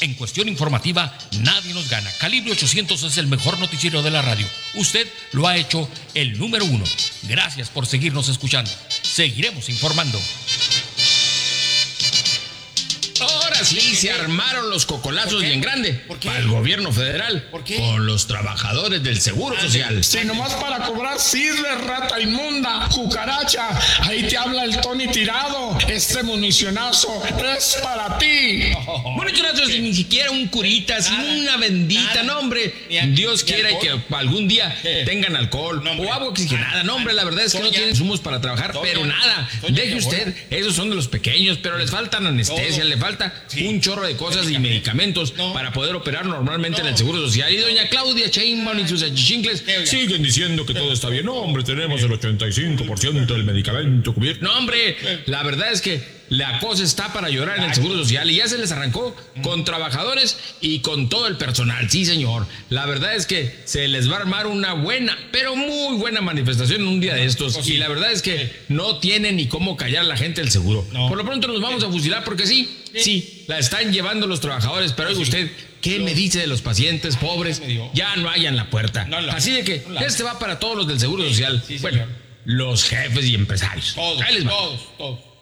En cuestión informativa, nadie nos gana. Calibre 800 es el mejor noticiero de la radio. Usted lo ha hecho el número 1. Gracias por seguirnos escuchando. Seguiremos informando. Ahora sí se armaron los cocolazos bien grande para el gobierno federal con los trabajadores del Seguro Social. Si nomás para cobrar sirve, rata inmunda, cucaracha. Ahí te habla el Tony Tirado. Este municionazo es para ti. Municionazo sin ni siquiera un curita, sin una bendita, no hombre. Dios quiera y que algún día tengan alcohol o agua oxigenada. No hombre, la verdad es que no tienen insumos para trabajar, pero nada. Deje usted, esos son de los pequeños, pero les faltan anestesia, le falta un chorro de cosas y medicamentos para poder operar normalmente en el Seguro Social. Y doña Claudia Sheinbaum y sus achichincles siguen diciendo que todo está bien. No, hombre, tenemos el 85% del medicamento cubierto. No, hombre, la verdad es que la cosa está para llorar en el Seguro Social y ya se les arrancó con trabajadores y con todo el personal. Sí, señor. La verdad es que se les va a armar una buena, pero muy buena manifestación en un día de estos. Y la verdad es que no tiene ni cómo callar la gente del seguro. Por lo pronto nos vamos a fusilar porque sí, la están llevando los trabajadores. Pero oiga usted, ¿qué me dice de los pacientes pobres? Ya no hay en la puerta. Así de que este va para todos los del Seguro Social. Bueno, los jefes y empresarios. Todos.